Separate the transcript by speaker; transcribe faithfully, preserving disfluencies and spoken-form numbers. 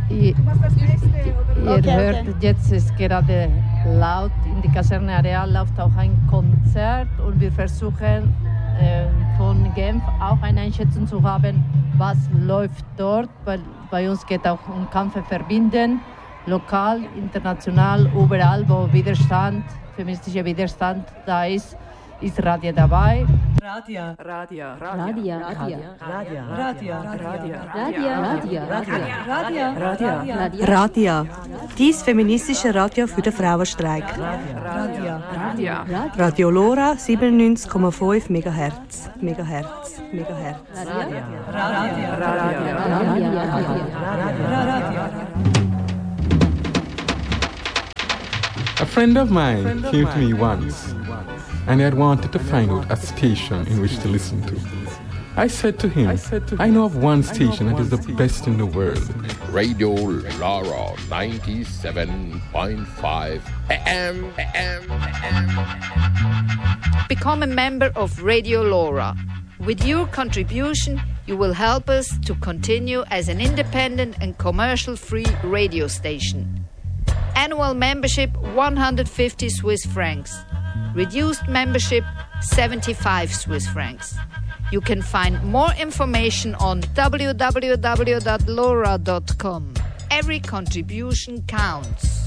Speaker 1: Ihr, ihr
Speaker 2: Okay,
Speaker 1: hört,
Speaker 2: okay.
Speaker 1: jetzt ist gerade laut, in die Kaserne Areal läuft auch ein Konzert und wir versuchen äh, von Genf auch eine Einschätzung zu haben, was läuft dort, weil bei uns geht auch um Kämpfe verbinden, lokal, international, überall, wo Widerstand, feministischer Widerstand da ist, ist Radia dabei.
Speaker 3: Radia.
Speaker 4: Radia.
Speaker 2: Radia.
Speaker 4: Radia.
Speaker 3: Radia.
Speaker 4: Radia.
Speaker 2: Radia. Radia.
Speaker 3: Radia.
Speaker 4: Radia.
Speaker 5: Radia, dies feministische Radio für den Frauenstreik.
Speaker 3: Radia.
Speaker 4: Radia.
Speaker 5: Radio Lora siebenundneunzig Komma fünf Megahertz. Megahertz. Megahertz.
Speaker 6: A friend of mine came to me once and had wanted to find out a station in which to listen to. I said to him, I know of one station that is the best in the world.
Speaker 7: Radio Lara ninety-seven point five A M. A M. A M.
Speaker 8: Become a member of Radio Laura. With your contribution, you will help us to continue as an independent and commercial-free radio station. Annual membership one hundred fifty Swiss francs. Reduced membership seventy-five Swiss francs. You can find more information on w w w dot laura dot com. Every contribution counts.